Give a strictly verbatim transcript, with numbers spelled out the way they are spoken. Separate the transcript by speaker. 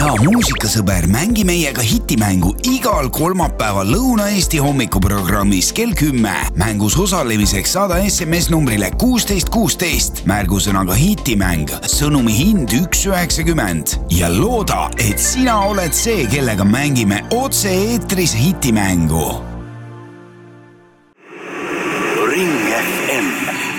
Speaker 1: hea muusikasõber, mängi meiega hitimängu igal kolmapäeval Lõuna-Eesti hommikuprogrammis kell kümme. Mängus osalemiseks saada S M S numbrile kuusteist kuusteist. Märgusõnaga hitimäng, sõnumi hind üks üheksakümmend ja looda, et sina oled see, kellega mängime otse eetris hitimängu.